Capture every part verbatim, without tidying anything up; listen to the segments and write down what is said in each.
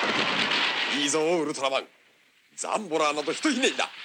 いいぞウルトラマン、ザンボラーなどひとひねりだ。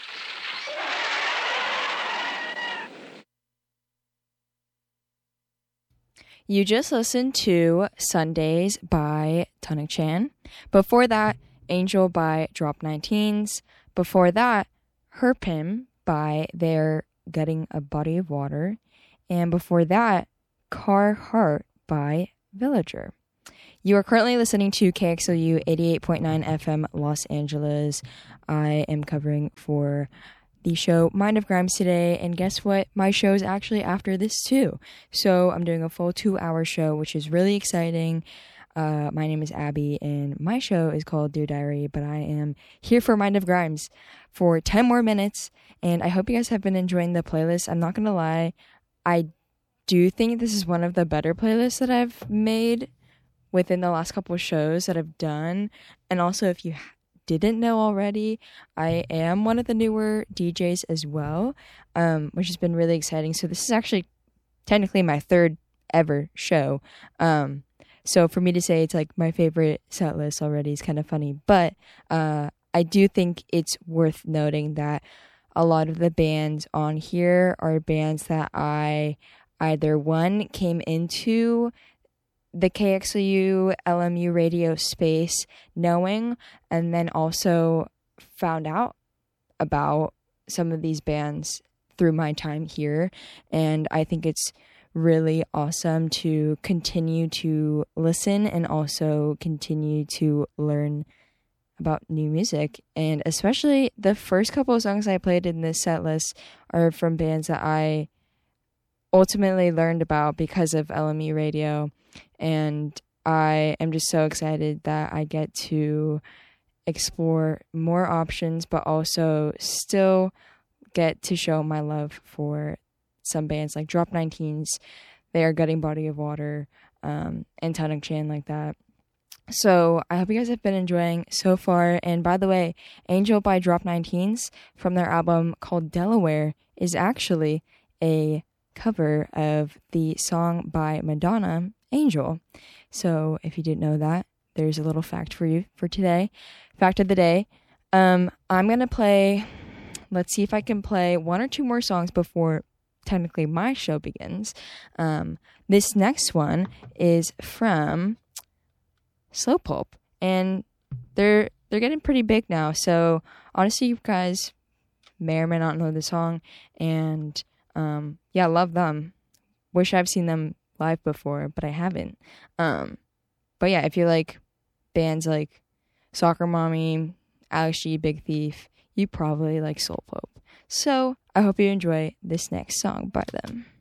You just listened to Sundays by Tonic Chan. Before that, Angel by Drop nineteens. Before that, Herpim by They're Getting a Body of Water. And before that, Car Heart by Villager. You are currently listening to K X L U eighty-eight point nine F M Los Angeles. I am covering for the show Mind of Grimes today, and guess what? My show is actually after this too. So I'm doing a full two-hour show, which is really exciting. Uh, my name is Abby, and my show is called Dear Diary, but I am here for Mind of Grimes for ten more minutes, and I hope you guys have been enjoying the playlist. I'm not gonna lie, I do think this is one of the better playlists that I've made within the last couple of shows that I've done. And also, if you didn't know already, I am one of the newer D Js as well, um, which has been really exciting. So this is actually technically my third ever show. Um, so for me to say it's like my favorite set list already is kind of funny. But uh, I do think it's worth noting that a lot of the bands on here are bands that I either one came into the K X L U L M U radio space knowing, and then also found out about some of these bands through my time here. And I think it's really awesome to continue to listen and also continue to learn about new music. And especially the first couple of songs I played in this set list are from bands that I ultimately learned about because of L M U radio. And I am just so excited that I get to explore more options, but also still get to show my love for some bands like Drop nineteens, They Are Getting Body of Water, um, and Tonic Chan like that. So I hope you guys have been enjoying so far. And by the way, Angel by Drop nineteens from their album called Delaware is actually a cover of the song by Madonna, Angel. So if you didn't know that, there's a little fact for you for today. Fact of the day. Um, I'm going to play, let's see if I can play one or two more songs before technically my show begins. Um, this next one is from Slowpulp, and they're they're getting pretty big now. So honestly, you guys may or may not know the song, and um, yeah, love them. Wish I've seen them live before, but I haven't. Um, but yeah, if you like bands like Soccer Mommy, Alex G, Big Thief, you probably like Slowpulp. So I hope you enjoy this next song by them.